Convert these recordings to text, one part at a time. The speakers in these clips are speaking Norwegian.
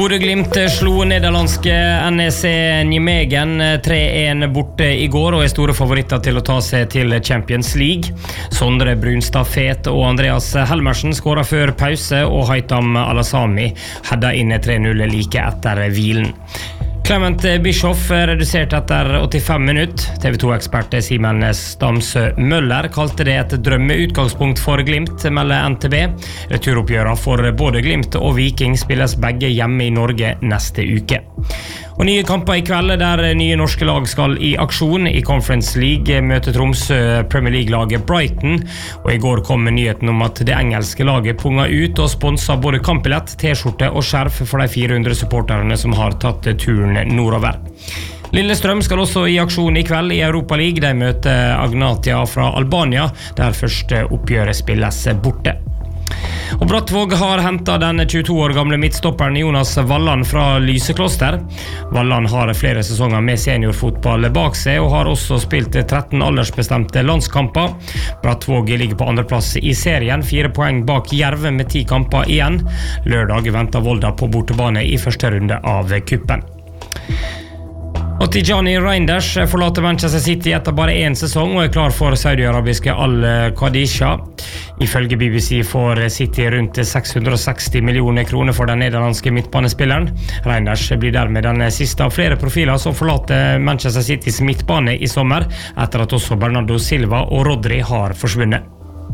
Bodø/Glimt slo nederlandske NEC Nijmegen 3-1 borte i går og store favoritter til å ta seg til Champions League. Sondre Brunstad Fet og Andreas Helmersen skåret før pause, og Haitham Al-Assami hedda inn 3-0 like etter hvilen. Clement Bischoff reduserte etter 85 minutter. TV 2-ekspert Simen Stamsø Møller kalte det et drømmeutgangspunkt for Glimt, melder NTB. Returoppgjøret for både Glimt og Viking spilles begge hjemme i Norge neste uke. Og nye kamper i kveld der nye norske lag skal i aksjon. I Conference League møter Tromsø Premier League-laget Brighton, og i går kom nyheten om at det engelske laget punga ut og sponset både kampbillett, t-skjorte og skjerf for de 400 supporterne som har tatt turen nordover. Lillestrøm skal også i aksjon i kveld i Europa League. De møter Agnatia fra Albania, der første oppgjøret spilles borte. Og Brattvåg har hentet den 22 år gamle midtstopperen Jonas Walland fra Lysekloster. Walland har flere sesonger med seniorfotball bak seg, og har også spilt 13 aldersbestemte landskamper. Brattvåg ligger på andreplass i serien, 4 poeng bak Jerv med 10 kamper igjen. Lørdag venter Volda på bortebane i første runde av kuppen. Og Tijani Reinders forlater Manchester City etter bare en sesong og klar for saudi-arabiske Al-Qadisha. Ifølge BBC får City rundt 660 millioner kroner for den nederlandske midtbanespilleren. Reinders blir dermed den siste av flere profiler som forlater Manchester Citys midtbane i sommer, etter at også Bernardo Silva og Rodri har forsvunnet.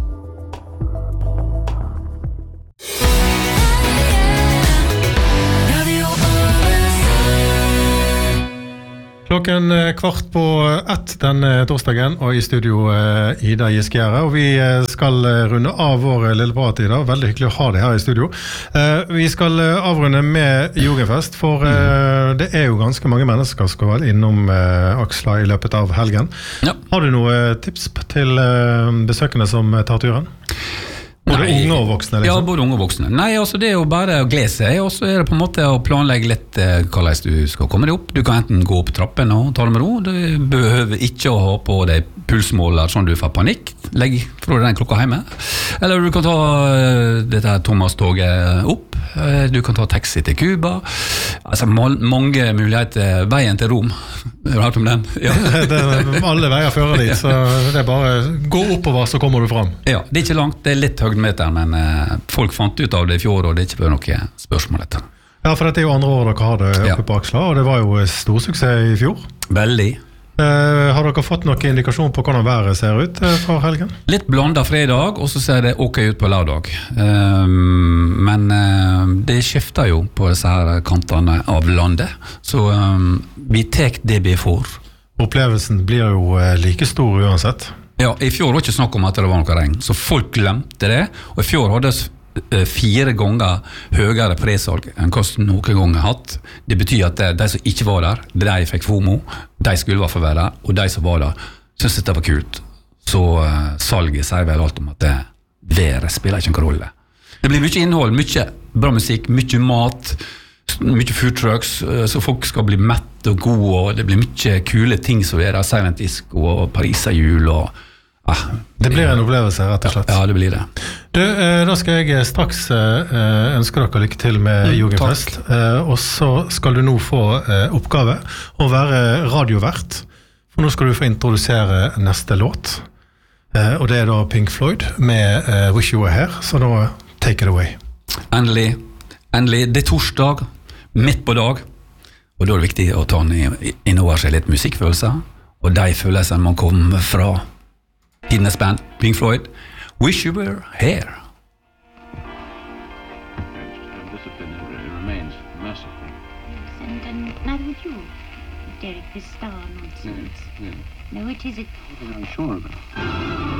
Klokken 1:15 denne torsdagen, og i studio Ida Giskjære, og vi skal runde av vår lille prat i dag. Veldig hyggelig å ha deg her i studio. Vi skal avrunde med Jugendfest, for det jo ganske mange mennesker som skal innom Aksla i løpet av helgen. Ja. Har du noen tips til besøkende som tar turen? Både unge og voksne, liksom? Ja, både unge og voksne. Nei, altså det jo bare å glede seg, og så det på en måte å planlegge litt hvordan du skal komme deg opp. Du kan enten gå opp trappen og ta det med ro. Du behøver ikke å ha på deg pulsmåler sånn du får panikk. Legg fra den klokka hjemme. Eller du kan ta dette Thomas-toget opp. Du kan ta taxi til Cuba. Altså mange muligheter. Veien til Rom. Har du hørt om den? Ja. Alle veier fører dit, så det bare gå oppover, så kommer du fram. Ja, det ikke langt, det litt høydemeter, men folk fant ut av det i fjor, og det ikke var noe spørsmål etter. Ja, for dette jo andre år dere har det oppe på Aksla, og det var jo stor suksess i fjor. Veldig. Har dere fått noen indikasjon på hvordan været ser ut for helgen? Litt blandet fredag, og så ser det ok ut på lørdag. Men det skifter jo på disse her kantene av landet, så vi tek det vi får. Opplevelsen blir jo like stor uansett. Ja, i fjor var det ikke snakk om at det var noe regn, så folk glemte det, og i fjor hadde 4 ganger høyere presalg enn hva som noen gang har hatt. Det betyr at de som ikke var der, de fikk FOMO, de skulle i hvert fall være der, og de som var der, syntes det var kult. Så salget sier vel alt om at været spiller ikke noen rolle. Det blir mye innhold, mye bra musikk, mye mat, mye food trucks, så folk skal bli mett og gode, og det blir mye kule ting som der, Silent Disco og Pariserhjul og det blir en opplevelse, rett og slett. Ja, det blir det. Du, da skal jeg straks ønske dere lykke til med Jugendfest, og så skal du nå få oppgave å være radiovert, for nå skal du få introdusere neste låt, og det da Pink Floyd med Wish You Were Here, så da take it away. Endelig, det torsdag, midt på dag, og da det viktig å ta innover seg litt musikkfølelser, og de følelsene man kommer fra Tidenes band, Pink Floyd, Wish You Were Here. Discipline remains massively. Yes, and neither would you, Derek, this star nonsense. Yeah. No, it isn't. I'm sure of it.